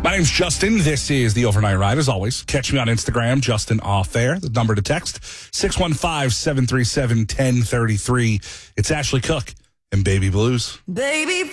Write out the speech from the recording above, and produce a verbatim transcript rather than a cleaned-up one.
My name's Justin. This is the Overnight Ride. As always, catch me on Instagram, Justin Off Air. The number to text, six one five, seven three seven, one zero three three. It's Ashley Cook and Baby Blues. Baby